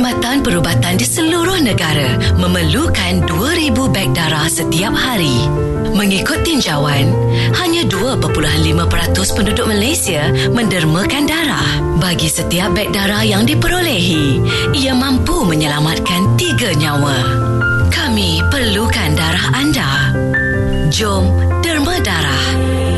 Perkhidmatan perubatan di seluruh negara memerlukan 2,000 beg darah setiap hari. Mengikut tinjauan, hanya 2.5% penduduk Malaysia mendermakan darah. Bagi setiap beg darah yang diperolehi, ia mampu menyelamatkan 3 nyawa. Kami perlukan darah anda. Jom